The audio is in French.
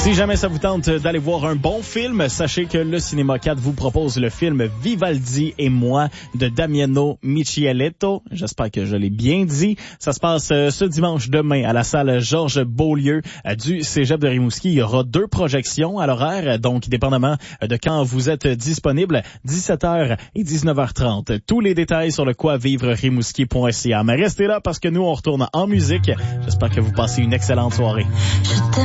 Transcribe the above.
Si jamais ça vous tente d'aller voir un bon film, sachez que le Cinéma 4 vous propose le film Vivaldi et moi de Damiano Micheletto. J'espère que je l'ai bien dit. Ça se passe ce dimanche demain à la salle Georges Beaulieu du Cégep de Rimouski. Il y aura 2 projections à l'horaire, donc dépendamment de quand vous êtes disponible, 17h et 19h30. Tous les détails sur le quoivivre-rimouski.ca. Mais restez là parce que nous, on retourne en musique. J'espère que vous passez une excellente soirée.